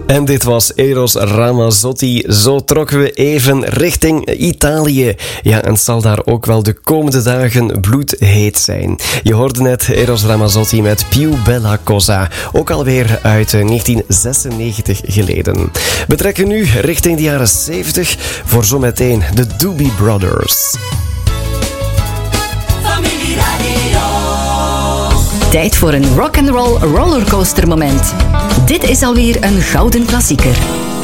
En dit was Eros Ramazzotti. Zo trokken we even richting Italië. Ja, en het zal daar ook wel de komende dagen bloedheet zijn. Je hoorde net Eros Ramazzotti met Più Bella Cosa. Ook alweer uit 1996 geleden. We trekken nu richting de jaren 70 voor zometeen de Doobie Brothers. Tijd voor een rock'n'roll rollercoaster moment. Dit is alweer een gouden klassieker.